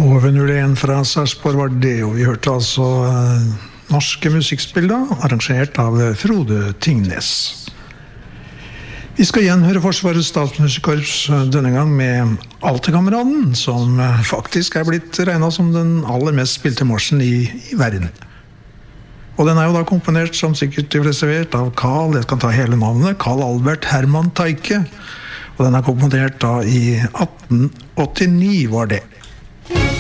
HV01 fra Sarpsborg var det, og vi hørte altså norske musikkspill da, arrangert av Frode Tingnes. Vi skal igjen høre Forsvarets Statsmusikkorps denne gang med Altekameraden, som faktisk blitt regnet som den aller mest spilte marsen i verden. Og den jo da komponert, som sikkert de fleste vet, av Carl, jeg kan ta hele navnet, Carl Albert Hermann Teike. Og den komponert da i 1889 var det.